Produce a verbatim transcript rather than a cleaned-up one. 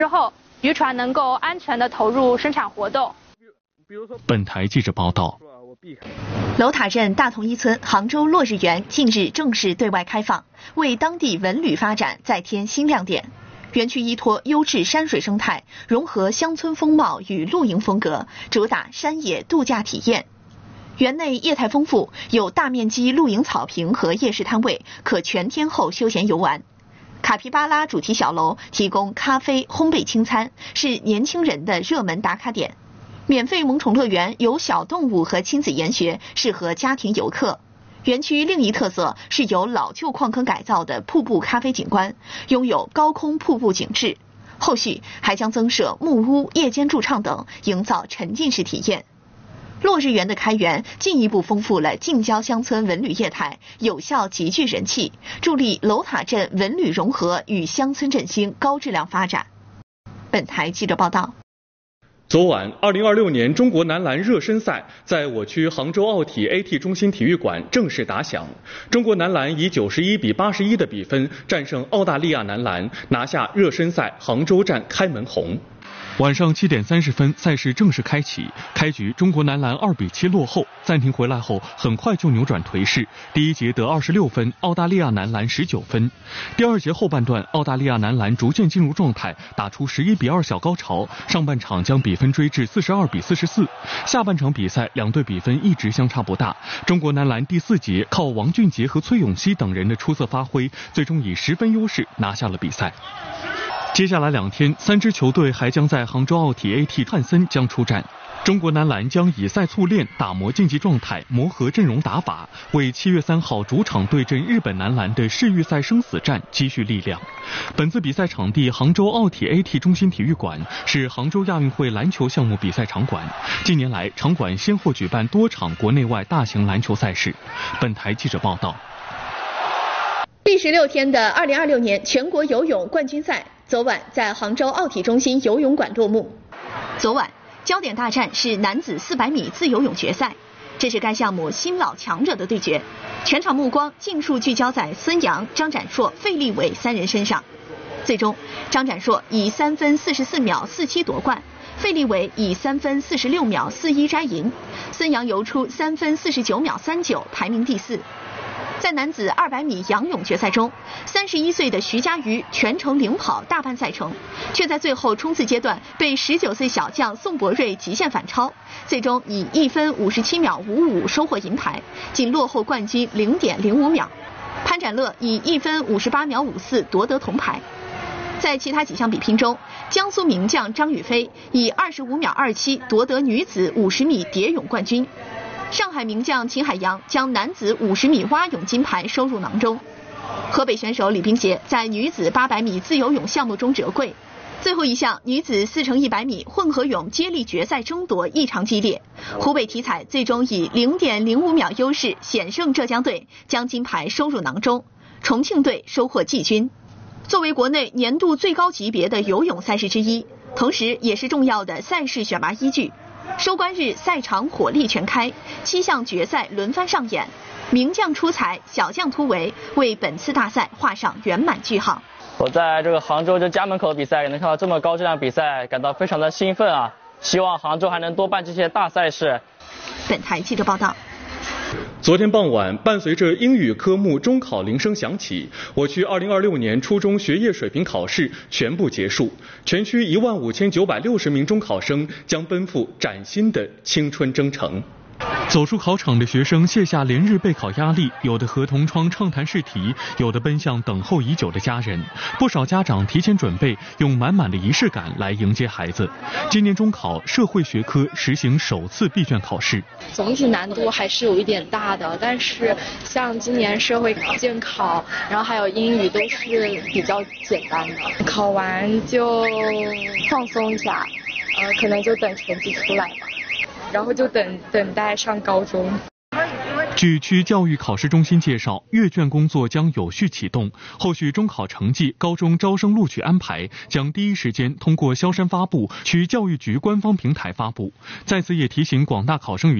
之后，渔船能够安全地投入生产活动。 本台记者报道。 楼塔镇大同一村杭州落日园近日正式对外开放，为当地文旅发展再添新亮点。园区依托优质山水生态，融合乡村风貌与露营风格，主打山野度假体验。园内业态丰富，有大面积露营草坪和夜市摊位，可全天候休闲游玩。卡皮巴拉主题小楼提供咖啡、烘焙轻餐，是年轻人的热门打卡点。免费萌宠乐园有小动物和亲子研学，适合家庭游客。园区另一特色是由老旧矿坑改造的瀑布咖啡景观，拥有高空瀑布景致。后续还将增设木屋、夜间驻唱等，营造沉浸式体验。落日园的开园进一步丰富了近郊乡村文旅业态，有效集聚人气，助力楼塔镇文旅融合与乡村振兴高质量发展。本台记者报道。 昨晚，二零二六年中国男篮热身赛在我区杭州奥体 A T 中心体育馆正式打响。中国男篮以九十一比八十一的比分战胜澳大利亚男篮，拿下热身赛杭州站开门红。晚上七点三十分，赛事正式开启。开局，中国男篮二比七落后，暂停回来后很快就扭转颓势。第一节得二十六分，澳大利亚男篮十九分。第二节后半段，澳大利亚男篮逐渐进入状态，打出十一比二小高潮。上半场将比分追至四十二比四十四。下半场比赛，两队比分一直相差不大。中国男篮第四节靠王俊杰和崔永熙等人的出色发挥，最终以十分优势拿下了比赛。接下来两天，三支球队还将在杭州奥体 A T 汉森将出战。中国男篮将以赛淬炼，打磨竞技状态，磨合阵容打法，为七月三号主场对阵日本男篮的世预赛生死战积蓄力量。本次比赛场地杭州奥体 A T 中心体育馆是杭州亚运会篮球项目比赛场馆。近年来，场馆先后举办多场国内外大型篮球赛事。本台记者报道。 历时六天的二零二六年全国游泳冠军赛昨晚在杭州奥体中心游泳馆落幕。昨晚焦点大战是男子四百米自由泳决赛，这是该项目新老强者的对决，全场目光尽数聚焦在孙杨、张展硕、费立伟三人身上。最终，张展硕以三分四十四秒四七夺冠，费立伟以三分四十六秒四一摘银，孙杨游出三分四十九秒三九，排名第四。在男子二百米仰泳决赛中，三十一岁的徐嘉余全程领跑大半赛程，却在最后冲刺阶段被十九岁小将宋博瑞极限反超，最终以一分五十七秒五五收获银牌，仅落后冠军零点零五秒。潘展乐以一分五十八秒五四夺得铜牌。在其他几项比拼中，江苏名将张雨霏以二十五秒二七夺得女子五十米蝶泳冠军。上海名将秦海洋将男子五十米蛙泳金牌收入囊中。河北选手李冰洁在女子八百米自由泳项目中折桂。最后一项女子四乘一百米混合泳接力决赛争夺异常激烈，湖北体彩最终以零点零五秒优势险胜浙江队，将金牌收入囊中。重庆队收获季军。作为国内年度最高级别的游泳赛事之一，同时也是重要的赛事选拔依据。收官日赛场火力全开，七项决赛轮番上演，名将出彩，小将突围，为本次大赛画上圆满句号。 我在这个杭州这家门口比赛，也能看到这么高质量比赛，感到非常的兴奋啊！希望杭州还能多办这些大赛事。 本台记者报道。 昨天傍晚，伴随着英语科目中考铃声响起，我区二零二六年初中学业水平考试全部结束，全区一万五千九百六十名中考生将奔赴崭新的青春征程。走出考场的学生卸下连日备考压力，有的和同窗畅谈试题，有的奔向等候已久的家人。不少家长提前准备，用满满的仪式感来迎接孩子。今年中考社会学科实行首次闭卷考试， 总体难度还是有一点大的，但是像今年社会监考，然后还有英语都是比较简单的，考完就放松一下，呃，可能就等成绩出来吧。然后就等等待上高中。 据区教育考试中心介绍，阅卷工作将有序启动，后续中考成绩、高中招生录取安排将第一时间通过萧山发布、区教育局官方平台发布。在此也提醒广大考生与